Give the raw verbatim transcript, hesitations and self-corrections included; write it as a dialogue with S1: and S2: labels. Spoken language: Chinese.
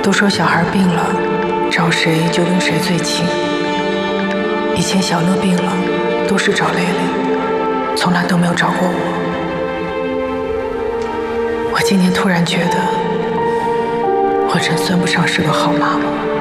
S1: 都说小孩病了，找谁就跟谁最亲。以前小乐病了，都是找蕾蕾，从来都没有找过我。我今年突然觉得，我真算不上是个好妈妈。